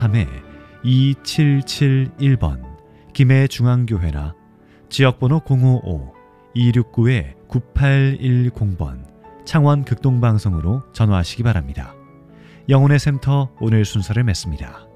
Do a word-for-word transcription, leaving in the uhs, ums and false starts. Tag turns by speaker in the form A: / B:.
A: 이칠칠일 번 김해중앙교회나 지역번호 공오오 이육구 구팔일공 번 창원 극동방송으로 전화하시기 바랍니다. 영혼의 샘터 오늘 순서를 맺습니다.